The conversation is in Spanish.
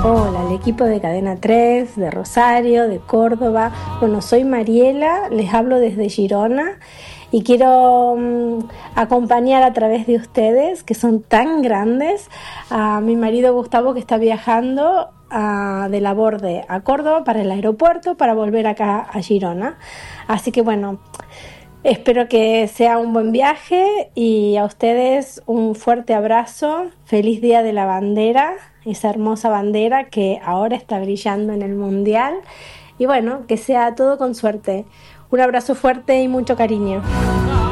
Hola, al equipo de Cadena 3, de Rosario, de Córdoba. Bueno, soy Mariela, les hablo desde Girona y quiero acompañar a través de ustedes, que son tan grandes, a mi marido Gustavo, que está viajando de Laborde a Córdoba para el aeropuerto para volver acá a Girona. Así que bueno, espero que sea un buen viaje y a ustedes un fuerte abrazo. Feliz Día de la Bandera, esa hermosa bandera que ahora está brillando en el Mundial. Y bueno, que sea todo con suerte. Un abrazo fuerte y mucho cariño.